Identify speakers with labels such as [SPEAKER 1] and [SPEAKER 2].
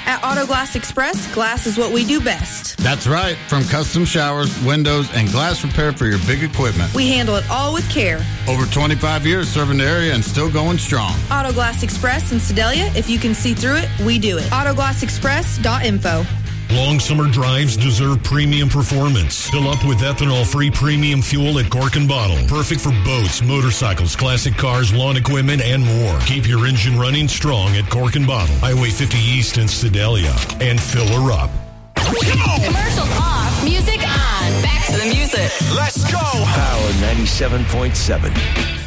[SPEAKER 1] At Auto Glass Express, glass is what we do best.
[SPEAKER 2] That's right. From custom showers, windows, and glass repair for your big equipment.
[SPEAKER 1] We handle it all with care.
[SPEAKER 2] Over 25 years serving the area and still going strong.
[SPEAKER 1] Auto Glass Express in Sedalia. If you can see through it, we do it. Autoglassexpress.info.
[SPEAKER 3] Long summer drives deserve premium performance. Fill up with ethanol-free premium fuel at Cork and Bottle. Perfect for boats, motorcycles, classic cars, lawn equipment, and more. Keep your engine running strong at Cork and Bottle. Highway 50 East in Sedalia. And fill her up.
[SPEAKER 4] Commercials off. Music on. Back to the music.
[SPEAKER 5] Let's go. Power 97.7.